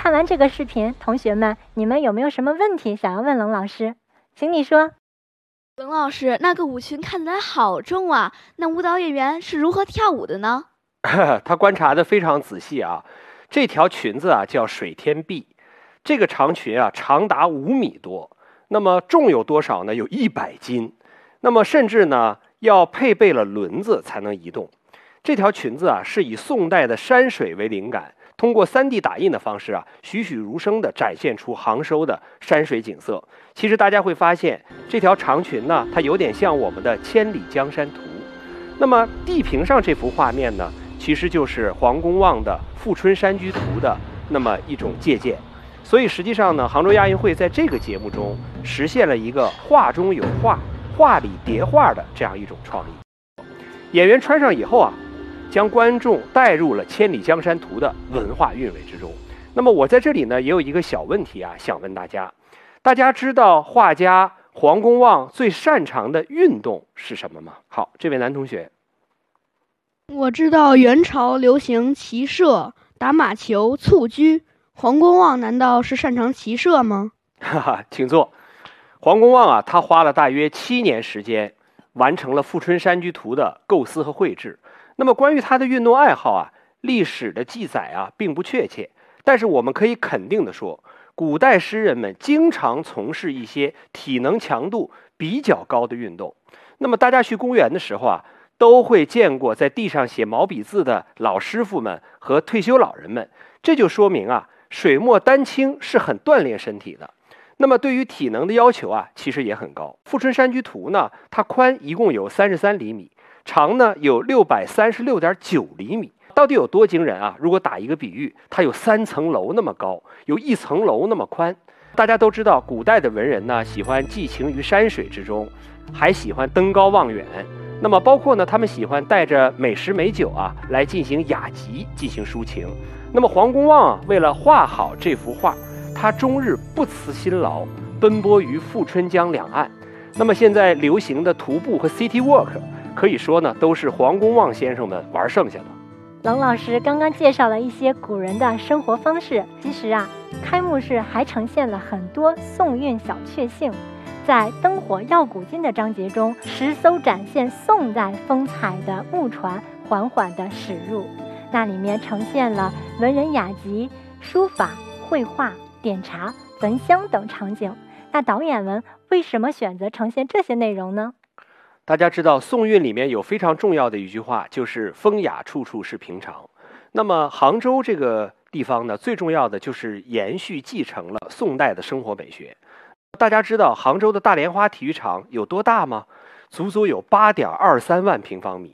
看完这个视频，同学们，你们有没有什么问题想要问冷老师？请你说。 冷老师，那个舞裙看起来好重啊，那舞蹈演员是如何跳舞的呢？ 他观察的非常仔细啊。这条裙子啊叫水天碧，这个长裙啊长达5米多，那么重有多少呢？有100斤，那么甚至呢要配备了轮子才能移动。这条裙子啊是以宋代的山水为灵感，通过3D 打印的方式啊，栩栩如生地展现出杭州的山水景色。其实大家会发现，这条长裙呢，它有点像我们的《千里江山图》。那么地平上这幅画面呢，其实就是黄公望的《富春山居图》的那么一种借鉴。所以实际上呢，杭州亚运会在这个节目中实现了一个画中有画、画里叠画的这样一种创意。演员穿上以后啊，将观众带入了《千里江山图》的文化韵味之中。那么我在这里呢，也有一个小问题啊，想问大家：大家知道画家黄公望最擅长的运动是什么吗？好，这位男同学。 我知道元朝流行骑射、打马球、蹴鞠。黄公望难道是擅长骑射吗？ 哈哈，请坐。黄公望啊，他花了大约7年时间，完成了《富春山居图》的构思和绘制。那么关于他的运动爱好啊，历史的记载啊并不确切，但是我们可以肯定的说，古代诗人们经常从事一些体能强度比较高的运动。那么大家去公园的时候啊，都会见过在地上写毛笔字的老师傅们和退休老人们，这就说明啊，水墨丹青是很锻炼身体的。那么对于体能的要求啊，其实也很高。《富春山居图》呢，它宽一共有33厘米，长呢有636.9厘米。到底有多惊人啊？如果打一个比喻，它有3层楼那么高，有1层楼那么宽。大家都知道，古代的文人呢，喜欢寄情于山水之中，还喜欢登高望远。那么包括呢，他们喜欢带着美食美酒啊，来进行雅集，进行抒情。那么黄公望啊，为了画好这幅画，他终日不辞辛劳，奔波于富春江两岸。那么现在流行的徒步和 City Walk， 可以说呢，都是黄公望先生们玩剩下的。 冷老师刚刚介绍了一些古人的生活方式，其实啊，开幕式还呈现了很多宋韵小确幸。在灯火耀古今的章节中，10艘展现宋代风采的木船缓缓地驶入，那里面呈现了文人雅集、书法、绘画、点茶、焚香等场景。那导演们为什么选择呈现这些内容呢？ 大家知道宋韵里面有非常重要的一句话，就是风雅处处是平常。那么杭州这个地方呢，最重要的就是延续继承了宋代的生活美学。大家知道杭州的大莲花体育场有多大吗？足足有8.23万平方米。